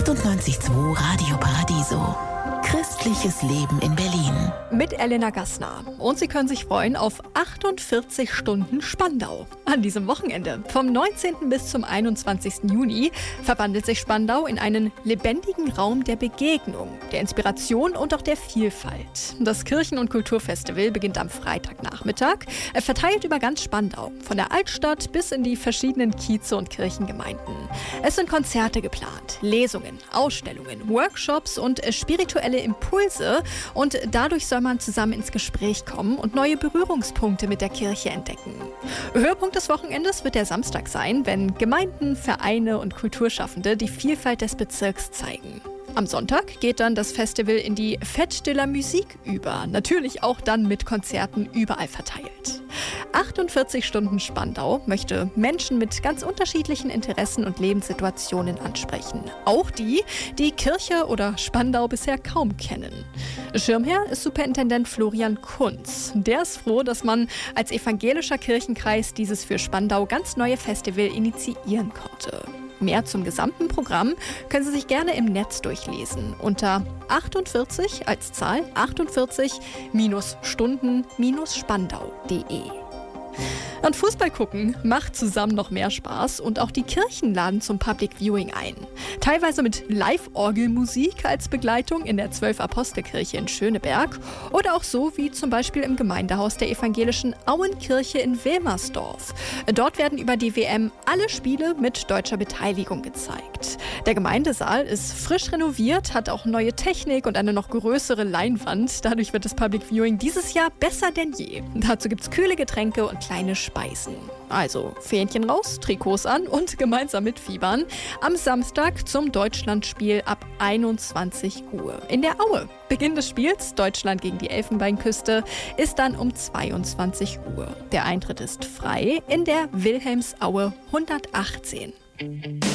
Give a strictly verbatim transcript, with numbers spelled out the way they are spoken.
achtundneunzig Komma zwei Radio Paradiso. Christliches Leben in Berlin. Mit Elena Gassner. Und Sie können sich freuen auf achtundvierzig Stunden Spandau. An diesem Wochenende, vom neunzehnten bis zum einundzwanzigsten Juni, verwandelt sich Spandau in einen lebendigen Raum der Begegnung, der Inspiration und auch der Vielfalt. Das Kirchen- und Kulturfestival beginnt am Freitagnachmittag, verteilt über ganz Spandau, von der Altstadt bis in die verschiedenen Kieze und Kirchengemeinden. Es sind Konzerte geplant, Lesungen, Ausstellungen, Workshops und spirituelle Impulse, und dadurch soll man zusammen ins Gespräch kommen und neue Berührungspunkte mit der Kirche entdecken. Höhepunkt des Wochenendes wird der Samstag sein, wenn Gemeinden, Vereine und Kulturschaffende die Vielfalt des Bezirks zeigen. Am Sonntag geht dann das Festival in die Fête de la Musique über, natürlich auch dann mit Konzerten überall verteilt. achtundvierzig Stunden Spandau möchte Menschen mit ganz unterschiedlichen Interessen und Lebenssituationen ansprechen. Auch die, die Kirche oder Spandau bisher kaum kennen. Schirmherr ist Superintendent Florian Kunz. Der ist froh, dass man als evangelischer Kirchenkreis dieses für Spandau ganz neue Festival initiieren konnte. Mehr zum gesamten Programm können Sie sich gerne im Netz durchlesen unter achtundvierzig als Zahl achtundvierzig Stunden Spandau punkt de. Und Fußball gucken macht zusammen noch mehr Spaß, und auch die Kirchen laden zum Public Viewing ein. Teilweise mit Live-Orgelmusik als Begleitung in der Zwölf-Apostel-Kirche in Schöneberg oder auch so wie zum Beispiel im Gemeindehaus der evangelischen Auenkirche in Wilmersdorf. Dort werden über die W M alle Spiele mit deutscher Beteiligung gezeigt. Der Gemeindesaal ist frisch renoviert, hat auch neue Technik und eine noch größere Leinwand. Dadurch wird das Public Viewing dieses Jahr besser denn je. Dazu gibt's kühle Getränke und kleine Speisen. Also Fähnchen raus, Trikots an und gemeinsam mitfiebern. Am Samstag zum Deutschlandspiel ab einundzwanzig Uhr in der Aue. Beginn des Spiels, Deutschland gegen die Elfenbeinküste, ist dann um zweiundzwanzig Uhr. Der Eintritt ist frei in der Wilhelmsaue hundertachtzehn.